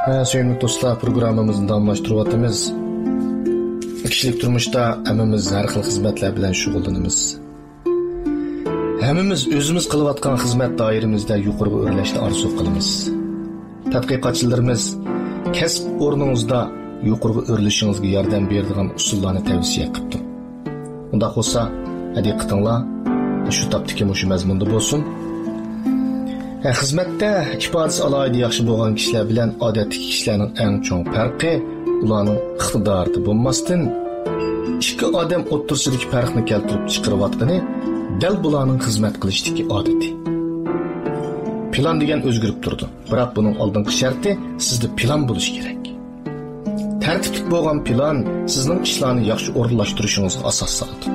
Sevimli dostlar, programımızı damlaştırıyatımız. Kişilik turmuşda hammamiz har xil xizmatlar bilan shug'ullanamiz. Hammamiz o'zimiz qilayotgan xizmat doiramizda yuqoriga o'rlashni orzu qilamiz. Tadqiqotchilarimiz kasb o'rningizda yuqoriga o'rlashingizga yordam beradigan usullarni tavsiya qilibdi. Unda bo'lsa, diqqatinglar shu topdagi mushu mazmunda bo'lsin. Xizmatda ifodasi alohida yaxshi bo'lgan kishilar bilan odatdagi kishilarning eng chong farqi ularning iqtidorida bo'lmasdan ikki odam o'rtasidagi farqni keltirib chiqarayotgani dal bularning xizmat qilishdagi odati. Plan degan o'zgarib turdi, biroq buning oldingi sharti sizda plan bo'lishi kerak. Tartibli bo'lgan plan sizning ishlarni yaxshi o'rinlashtirishingizga asos soladi.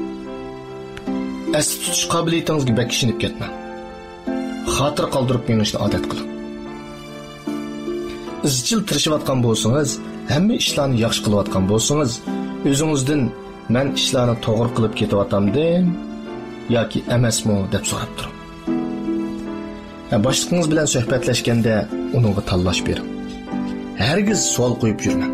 Asli tutish qobiliyatingizga bakishinib ketmang. Xatir qoldirib mengishni odat qiling. Izchil tirishayotgan bo'lsangiz, hamma ishlarni yaxshi qilayotgan bo'lsangiz, o'zingizdan men ishlarni to'g'ri qilib ketayotamdim yoki emasmi deb so'rab turing. Boshliqingiz bilan suhbatlashganda uningga tanlash bering. Hargiz savol qo'yib yurmang.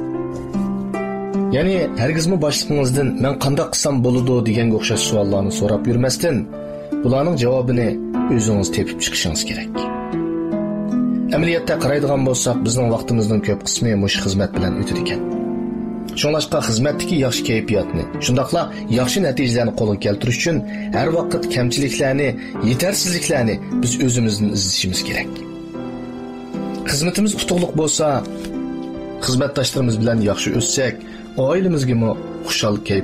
Ya'ni hargizmi boshliqingizdan men qanday qilsam bo'ladi deganga o'xshash savollarni so'rab yurmasdan, bularning javobini o'zingiz tepib chiqishingiz kerak. Amaliyotda qaraydigan bo'lsak, bizning vaqtimizning ko'p qismi mush xizmat bilan o'tadi ekan. Shunlashqa xizmatdagi yaxshi kayfiyatni, shundaqla yaxshi natijalarni qo'lga keltirish uchun har vaqt kamchiliklarni, yetarsizliklarni biz o'zimizdan izlashimiz kerak. Xizmatimiz utuqliq bo'lsa, xizmatdoshlarimiz bilan yaxshi o'ssak, oilamizga xushal kayf